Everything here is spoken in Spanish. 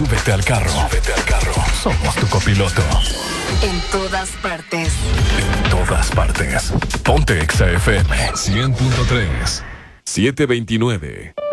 Súbete al carro. Súbete al carro. Somos tu copiloto. En todas partes. En todas partes. Ponte Exa FM 100.3. 729.